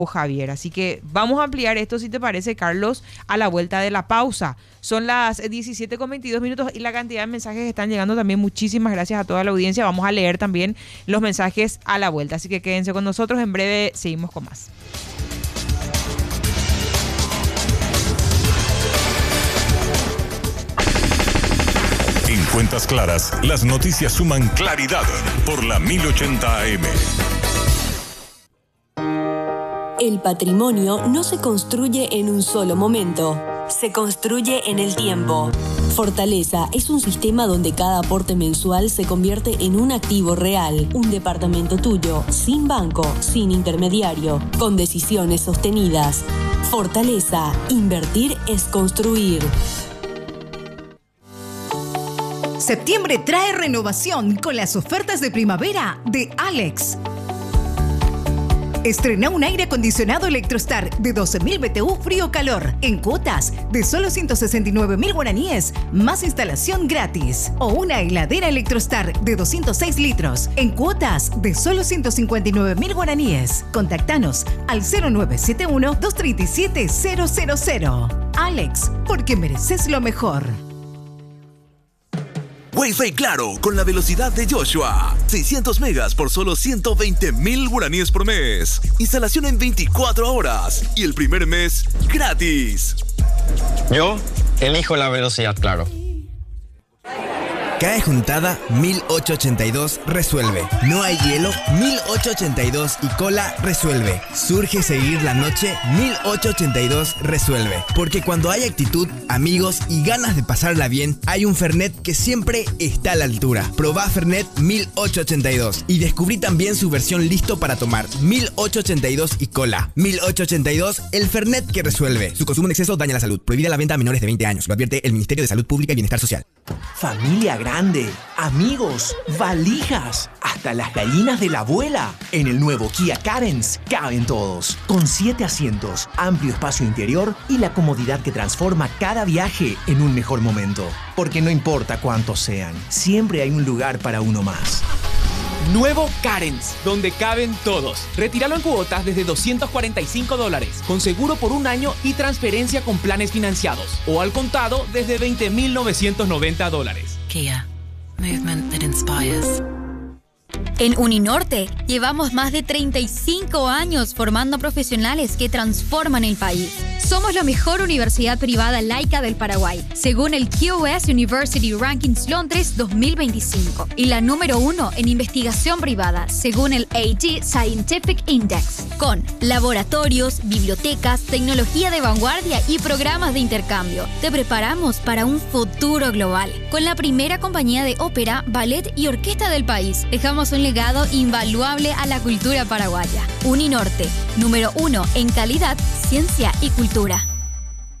Javier. Así que vamos a ampliar esto, si te parece, Carlos, a la vuelta de la pausa. Son las 17:22 y la cantidad de mensajes que están llegando también. Muchísimas gracias a toda la audiencia. Vamos a leer también los mensajes a la vuelta. Así que quédense con nosotros. En breve seguimos con más. En Cuentas Claras, las noticias suman claridad por la 1080 AM. El patrimonio no se construye en un solo momento, se construye en el tiempo. Fortaleza es un sistema donde cada aporte mensual se convierte en un activo real, un departamento tuyo, sin banco, sin intermediario, con decisiones sostenidas. Fortaleza, invertir es construir. Septiembre trae renovación con las ofertas de primavera de Alex. Estrena un aire acondicionado Electrostar de 12.000 BTU frío-calor en cuotas de solo 169.000 guaraníes más instalación gratis. O una heladera Electrostar de 206 litros en cuotas de solo 159.000 guaraníes. Contactanos al 0971-237-000. Alex, porque mereces lo mejor. Wi-Fi Claro, con la velocidad de Joshua. 600 megas por solo 120.000 guaraníes por mes. Instalación en 24 horas. Y el primer mes, gratis. Yo elijo la velocidad Claro. Cae juntada 1882 resuelve. No hay hielo 1882 y cola resuelve. Surge seguir la noche 1882 resuelve. Porque cuando hay actitud, amigos y ganas de pasarla bien, hay un Fernet que siempre está a la altura. Probá Fernet 1882 y descubrí también su versión listo para tomar 1882 y cola. 1882, el Fernet que resuelve. Su consumo en exceso daña la salud. Prohibida la venta a menores de 20 años. Lo advierte el Ministerio de Salud Pública y Bienestar Social. Familia grande, amigos, valijas, hasta las gallinas de la abuela. En el nuevo Kia Carens caben todos, con 7 asientos, amplio espacio interior y la comodidad que transforma cada viaje en un mejor momento. Porque no importa cuántos sean, siempre hay un lugar para uno más. Nuevo Carens, donde caben todos. Retíralo en cuotas desde $245, con seguro por un año y transferencia con planes financiados. O al contado desde $20,990. Kia. Movement that inspires. En Uninorte llevamos más de 35 años formando profesionales que transforman el país. Somos la mejor universidad privada laica del Paraguay, según el QS University Rankings Londres 2025, y la número 1 en investigación privada, según el AG Scientific Index, con laboratorios, bibliotecas, tecnología de vanguardia y programas de intercambio. Te preparamos para un futuro global, con la primera compañía de ópera, ballet y orquesta del país. Dejamos un legado invaluable a la cultura paraguaya. Uninorte, número 1 en calidad, ciencia y cultura.